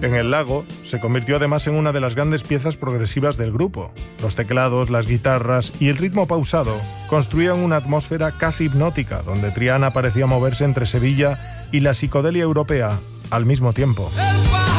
En El Lago se convirtió además en una de las grandes piezas progresivas del grupo. Los teclados, las guitarras y el ritmo pausado construían una atmósfera casi hipnótica, donde Triana parecía moverse entre Sevilla y la psicodelia europea al mismo tiempo.